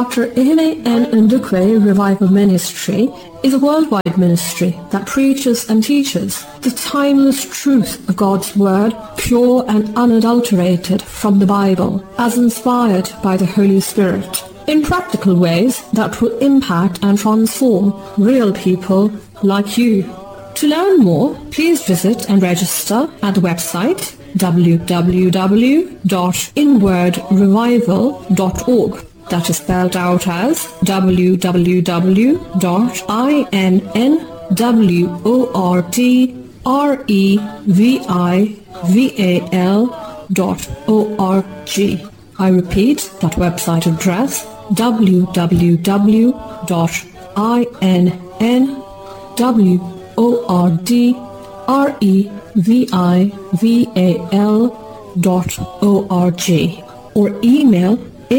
Dr. Ihene N. Ndukwe Revival Ministry is a worldwide ministry that preaches and teaches the timeless truth of God's Word, pure and unadulterated from the Bible, as inspired by the Holy Spirit, in practical ways that will impact and transform real people like you. To learn more, please visit and register at the website www.inwardrevival.org. That is spelled out as www.inwardrevival.org. I repeat that website address, www.inwardrevival.org, or email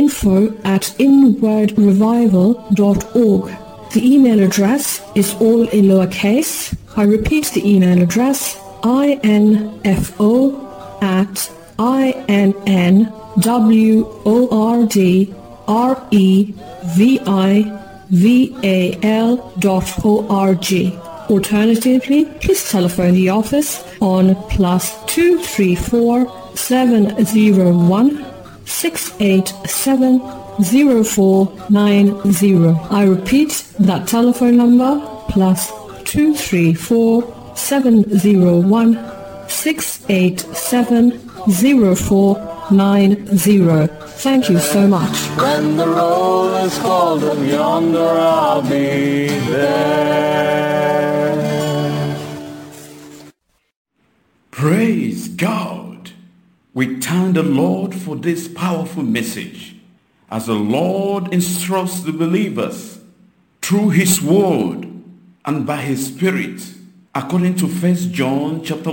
info@inwardrevival.org. The email address is all in lowercase. I repeat the email address, info@inwardrevival.org. Alternatively, please telephone the office on +234 701 687 0490. I repeat that telephone number, +234 701 687 0490. Thank you so much. When the roll is called from yonder, I'll be there. Praise God. We thank the Lord for this powerful message, as the Lord instructs the believers through His Word and by His Spirit, according to 1 John chapter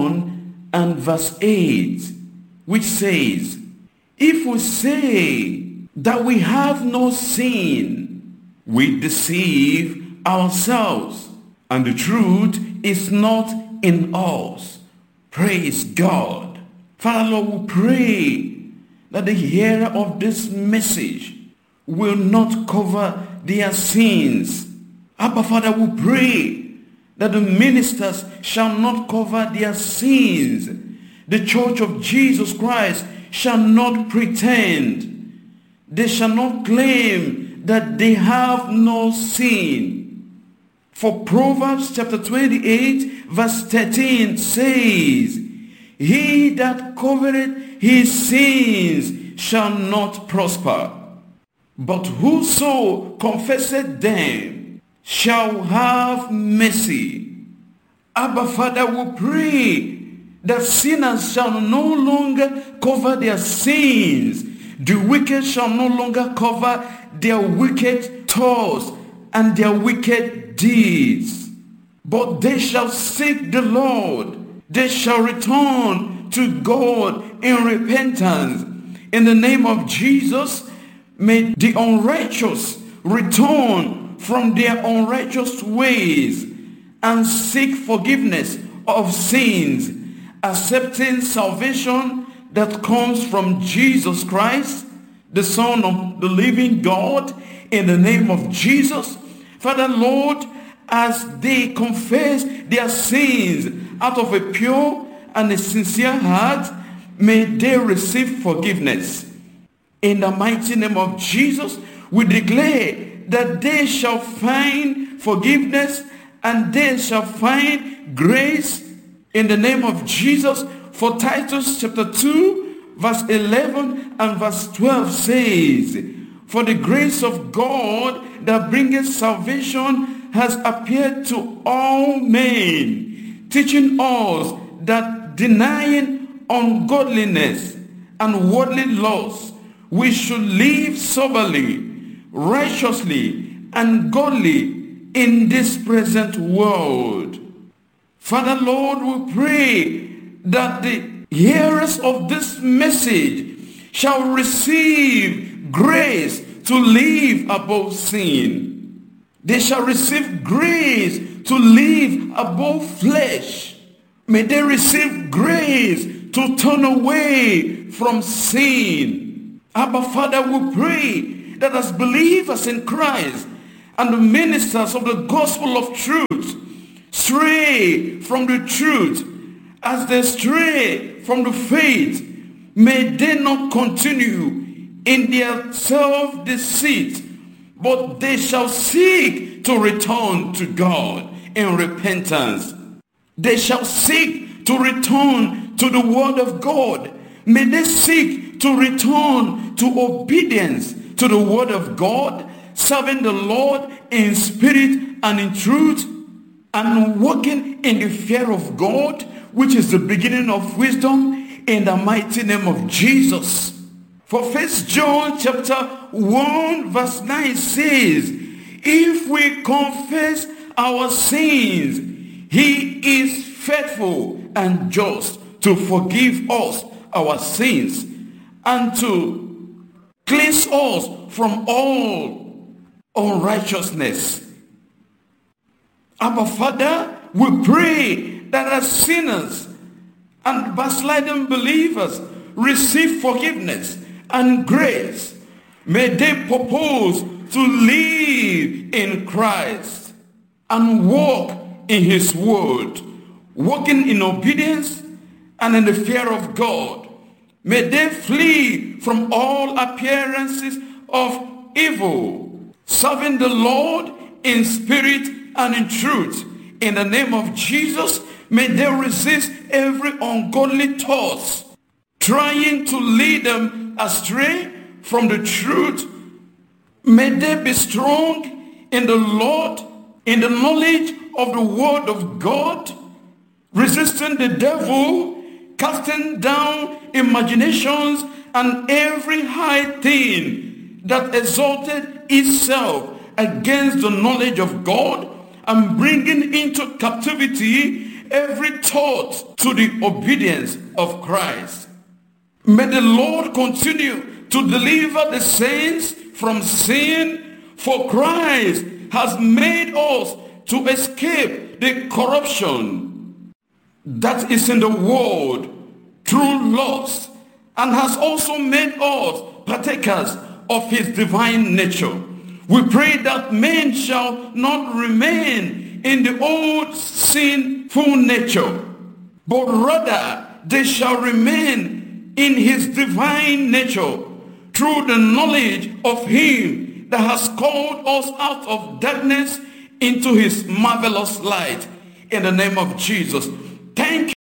1 and verse 8, which says, if we say that we have no sin, we deceive ourselves, and the truth is not in us. Praise God. Father, Lord, we pray that the hearer of this message will not cover their sins. Abba, Father, we pray that the ministers shall not cover their sins. The Church of Jesus Christ shall not pretend. They shall not claim that they have no sin. For Proverbs chapter 28 verse 13 says, he that covereth his sins shall not prosper, but whoso confesseth them shall have mercy. Abba, Father, we pray that sinners shall no longer cover their sins. The wicked shall no longer cover their wicked thoughts and their wicked deeds, but they shall seek the Lord. They shall return to God in repentance. In the name of Jesus, may the unrighteous return from their unrighteous ways and seek forgiveness of sins, accepting salvation that comes from Jesus Christ, the Son of the living God, in the name of Jesus. Father, Lord, as they confess their sins out of a pure and a sincere heart, may they receive forgiveness. In the mighty name of Jesus, we declare that they shall find forgiveness and they shall find grace in the name of Jesus. For Titus chapter 2 verse 11 and verse 12 says, for the grace of God that bringeth salvation has appeared to all men, teaching us that denying ungodliness and worldly lusts, we should live soberly, righteously, and godly in this present world. Father, Lord, we pray that the hearers of this message shall receive grace to live above sin. They shall receive grace to live above flesh. May they receive grace to turn away from sin. Abba, Father, we pray that as believers in Christ and the ministers of the gospel of truth stray from the truth, as they stray from the faith, may they not continue in their self-deceit, but they shall seek to return to God in repentance. They shall seek to return to the word of God. May they seek to return to obedience to the word of God, serving the Lord in spirit and in truth, and walking in the fear of God, which is the beginning of wisdom, in the mighty name of Jesus. For 1 John chapter 1 verse 9 says, if we confess our sins, he is faithful and just to forgive us our sins and to cleanse us from all unrighteousness. Abba Father, we pray that as sinners and backsliding believers receive forgiveness and grace, may they propose to live in Christ and walk in his word, walking in obedience and in the fear of God. May they flee from all appearances of evil, serving the Lord in spirit and in truth. In the name of Jesus, may they resist every ungodly thoughts trying to lead them astray from the truth. May they be strong in the Lord, in the knowledge of the word of God, resisting the devil, casting down imaginations and every high thing that exalted itself against the knowledge of God, and bringing into captivity every thought to the obedience of Christ. May the Lord continue to deliver the saints from sin, for Christ has made us to escape the corruption that is in the world through lust, and has also made us partakers of his divine nature. We pray that men shall not remain in the old sinful nature, but rather they shall remain in his divine nature through the knowledge of him that has called us out of darkness into his marvelous light. In the name of Jesus. Thank you.